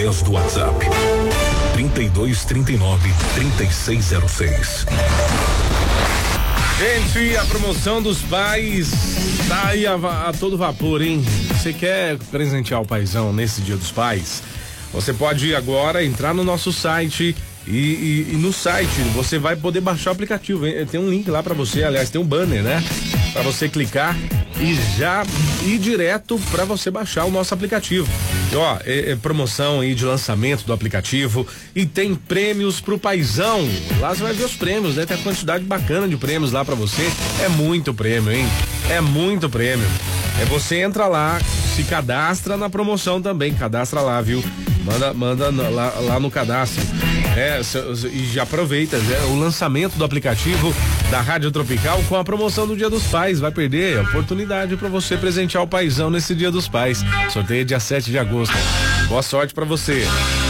do WhatsApp 3239-3606. Gente, a promoção dos pais tá aí a todo vapor, hein? Você quer presentear o paizão nesse Dia dos Pais? Você pode agora entrar no nosso site e no site você vai poder baixar o aplicativo. Tem um link lá pra você, aliás, tem um banner, né? Pra você clicar e já ir direto pra você baixar o nosso aplicativo. E, ó, promoção aí de lançamento do aplicativo e tem prêmios pro paizão. Lá você vai ver os prêmios, né? Tem a quantidade bacana de prêmios lá pra você. É muito prêmio, hein? É muito prêmio. Você entra lá, se cadastra na promoção também, cadastra lá, viu? Manda lá no cadastro. E já aproveita o lançamento do aplicativo da Rádio Tropical com a promoção do Dia dos Pais. Vai perder a oportunidade para você presentear o paizão nesse Dia dos Pais. Sorteio dia 7 de agosto. Boa sorte para você.